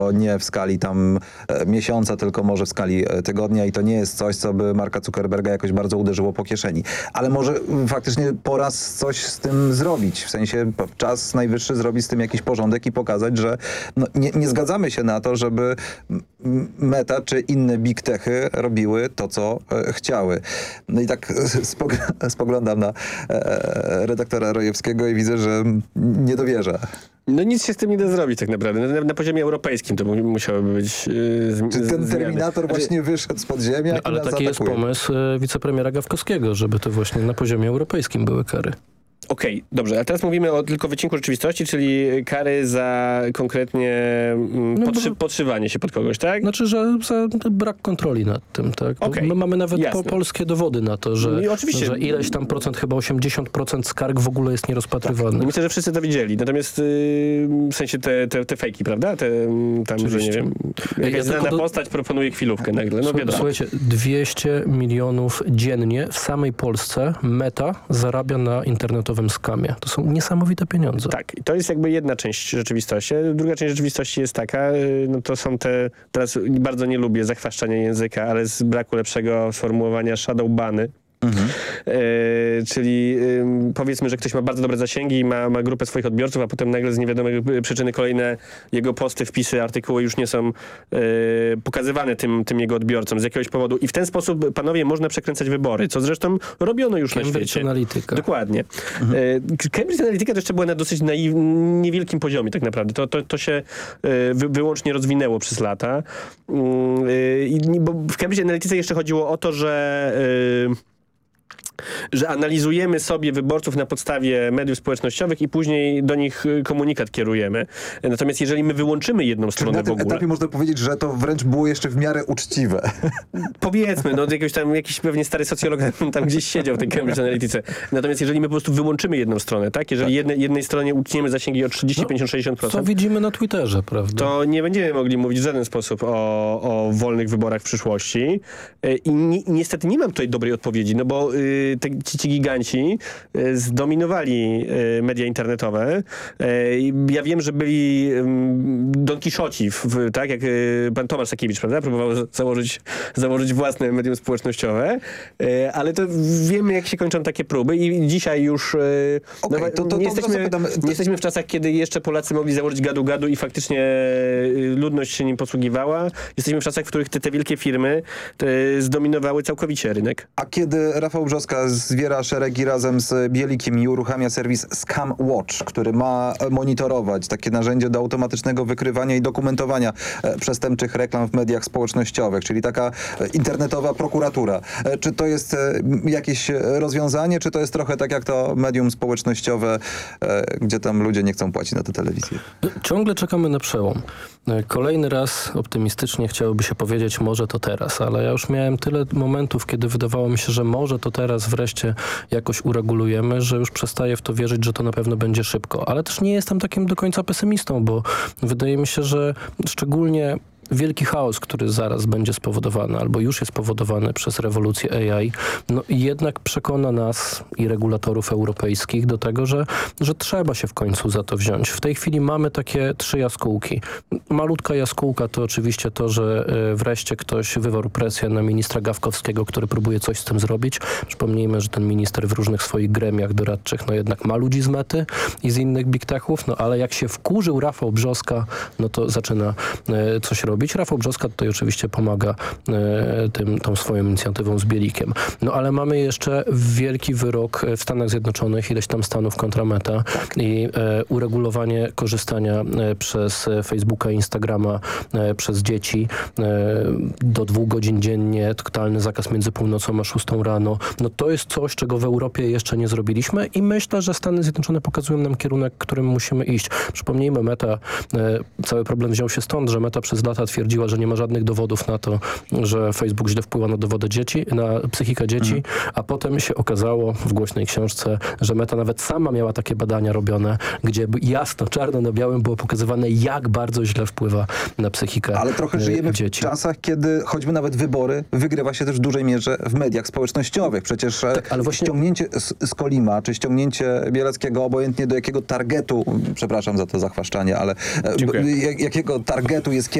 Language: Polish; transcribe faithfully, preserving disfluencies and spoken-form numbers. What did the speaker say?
nie w skali tam e, miesiąca, tylko może w skali e, tygodnia i to nie jest coś, co by Marka Zuckerberga jakoś bardzo uderzyło po kieszeni. Ale może m, faktycznie pora coś z tym zrobić. W sensie czas najwyższy zrobić z tym jakiś porządek i pokazać, że no, nie, nie zgadzamy się na to, żeby Meta czy inne big techy robiły to, co e, chciały. No i tak spog spoglądam na e, redaktora Rojewskiego i widzę, że nie dowierza. No nic się z tym nie da zrobić tak naprawdę. Na, na poziomie europejskim to musiałoby być yy, Czy ten zmiany. Terminator Znaczy, właśnie wyszedł z podziemia? No, ale nas taki zaatakuje? jest pomysł e, wicepremiera Gawkowskiego, żeby to właśnie na poziomie europejskim były kary. Okej, okay, dobrze, a teraz mówimy o tylko wycinku rzeczywistości, czyli kary za konkretnie mm, No, podszy bo- podszywanie się pod kogoś, tak? Znaczy, że za brak kontroli nad tym, tak? Bo Okej, My mamy nawet po, jasne. polskie dowody na to, że, No i oczywiście. że ileś tam procent, chyba osiemdziesiąt procent skarg w ogóle jest nierozpatrywanych. Myślę, że wszyscy to widzieli, natomiast yy, w sensie te, te, te fejki, prawda? Te, mm, tam, że nie Oczywiście. wiem, Ja jakaś tylko znana do- postać proponuje chwilówkę nagle, no Słuchaj- wiadomo. Słuchajcie, dwieście milionów dziennie w samej Polsce Meta zarabia na internetowym skamie. To są niesamowite pieniądze. Tak, i to jest jakby jedna część rzeczywistości. Druga część rzeczywistości jest taka, yy, no to są te, teraz bardzo nie lubię zachwaszczania języka, ale z braku lepszego sformułowania shadow bany. Mhm. E, czyli ym, powiedzmy, że ktoś ma bardzo dobre zasięgi i ma, ma grupę swoich odbiorców, a potem nagle z niewiadomej przyczyny kolejne jego posty, wpisy, artykuły już nie są e, pokazywane tym, tym jego odbiorcom z jakiegoś powodu. I w ten sposób, panowie, można przekręcać wybory, co zresztą robiono już na Cambridge świecie. Analytica. Dokładnie. Mhm. E, Cambridge Analytica to jeszcze była na dosyć naiw, niewielkim poziomie tak naprawdę. To, to, to się e, wy, wyłącznie rozwinęło przez lata. Mm, e, i, bo w Cambridge Analytice jeszcze chodziło o to, że e, że analizujemy sobie wyborców na podstawie mediów społecznościowych i później do nich komunikat kierujemy. Natomiast jeżeli my wyłączymy jedną Czyli stronę na w tym ogóle... etapie można powiedzieć, że to wręcz było jeszcze w miarę uczciwe. Powiedzmy, no jakiś tam jakiś pewnie stary socjolog tam gdzieś siedział w tej Cambridge Analytice. Natomiast jeżeli my po prostu wyłączymy jedną stronę, tak? Jeżeli jedne, jednej stronie utniemy zasięgi o trzydzieści, pięćdziesiąt, sześćdziesiąt Co procent, widzimy na Twitterze, prawda? to nie będziemy mogli mówić w żaden sposób o, o wolnych wyborach w przyszłości. Y, I ni niestety nie mam tutaj dobrej odpowiedzi, no bo y, te, ci, ci giganci y, zdominowali y, media internetowe. Y, ja wiem, że byli y, Don Kiszoci, w, w, tak jak y, pan Tomasz Sakiewicz, prawda? Próbował za założyć, założyć własne medium społecznościowe, y, ale to wiemy, jak się kończą takie próby i dzisiaj już y, Okej, no, to- to- to nie, od razu jesteśmy, pytam, to- nie jesteśmy w czasach, kiedy jeszcze Polacy mogli założyć gadu-gadu i faktycznie y, ludność się nim posługiwała. Jesteśmy w czasach, w których te, te wielkie firmy te, zdominowały całkowicie rynek. A kiedy Rafał Brzoska zwiera szeregi razem z Bielikiem i uruchamia serwis Scam Watch, który ma monitorować takie narzędzie do automatycznego wykrywania i dokumentowania e, przestępczych reklam w mediach społecznościowych, czyli taka e, internetowa prokuratura. E, czy to jest e, jakieś rozwiązanie, czy to jest trochę tak jak to medium społecznościowe, e, gdzie tam ludzie nie chcą płacić na tę telewizję? Ciągle czekamy na przełom. Kolejny raz optymistycznie chciałoby się powiedzieć, może to teraz, ale ja już miałem tyle momentów, kiedy wydawało mi się, że może to teraz wreszcie jakoś uregulujemy, że już przestaję w to wierzyć, że to na pewno będzie szybko. Ale też nie jestem takim do końca pesymistą, bo wydaje mi się, że szczególnie wielki chaos, który zaraz będzie spowodowany, albo już jest spowodowany przez rewolucję A I, no jednak przekona nas i regulatorów europejskich do tego, że, że trzeba się w końcu za to wziąć. W tej chwili mamy takie trzy jaskółki. Malutka jaskółka to oczywiście to, że y, wreszcie ktoś wywarł presję na ministra Gawkowskiego, który próbuje coś z tym zrobić. Przypomnijmy, że ten minister w różnych swoich gremiach doradczych, no jednak ma ludzi z Mety i z innych big techów, no ale jak się wkurzył Rafał Brzoska, no to zaczyna y, coś robić. Rafał Brzoska tutaj oczywiście pomaga e, tym, tą swoją inicjatywą z Bielikiem. No ale mamy jeszcze wielki wyrok w Stanach Zjednoczonych, ileś tam stanów kontra Meta i e, uregulowanie korzystania e, przez Facebooka i Instagrama e, przez dzieci e, do dwóch godzin dziennie, totalny zakaz między północą a szóstą rano. No to jest coś, czego w Europie jeszcze nie zrobiliśmy i myślę, że Stany Zjednoczone pokazują nam kierunek, którym musimy iść. Przypomnijmy, Meta, e, cały problem wziął się stąd, że Meta przez lata Meta twierdziła, że nie ma żadnych dowodów na to, że Facebook źle wpływa na dowody dzieci, na psychikę dzieci, mhm. a potem się okazało w głośnej książce, że Meta nawet sama miała takie badania robione, gdzie jasno, czarno na białym było pokazywane, jak bardzo źle wpływa na psychikę Ale trochę żyjemy dzieci. w czasach, kiedy choćby nawet wybory wygrywa się też w dużej mierze w mediach społecznościowych. Przecież tak, ale właśnie... ściągnięcie z, z Kolima, czy ściągnięcie Bieleckiego, obojętnie do jakiego targetu, przepraszam za to zachwaszczanie, ale Dziękuję. jakiego targetu jest